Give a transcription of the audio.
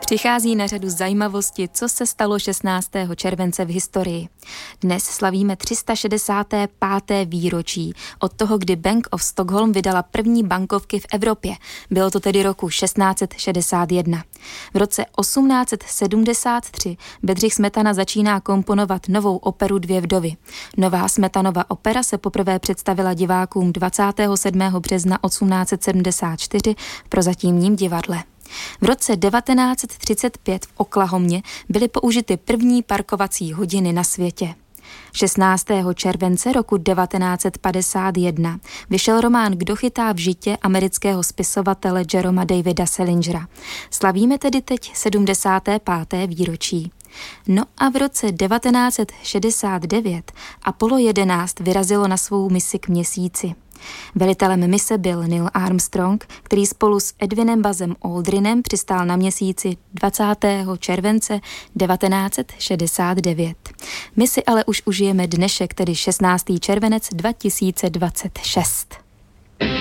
Přichází na řadu zajímavosti, co se stalo 16. července v historii. Dnes slavíme 365. výročí od toho, kdy Bank of Stockholm vydala první bankovky v Evropě. Bylo to tedy roku 1661. V roce 1873 Bedřich Smetana začíná komponovat novou operu Dvě vdovy. Nová Smetanova opera se poprvé představila divákům 27. března 1874 v Prozatímním divadle. V roce 1935 v Oklahomě byly použity první parkovací hodiny na světě. 16. července roku 1951 vyšel román Kdo chytá v žitě amerického spisovatele Jeroma Davida Salingera. Slavíme tedy teď 75. výročí. No a v roce 1969 Apollo 11 vyrazilo na svou misi k Měsíci. Velitelem mise byl Neil Armstrong, který spolu s Edwinem Buzzem Aldrinem přistál na Měsíci 20. července 1969. My si ale už užijeme dnešek, tedy 16. červenec 2026.